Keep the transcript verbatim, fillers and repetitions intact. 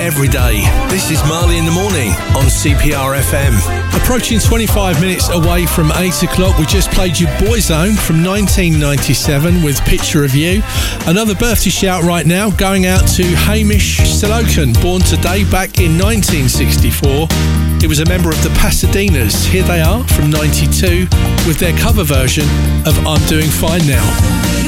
every day. This is Marley in the Morning on C P R F M. Approaching twenty-five minutes away from eight o'clock, we just played you Boyzone from nineteen ninety-seven with Picture of You. Another birthday shout right now going out to Hamish Salokan, born today back in nineteen sixty-four. He was a member of the Pasadenas. Here they are from ninety-two with their cover version of I'm Doing Fine Now.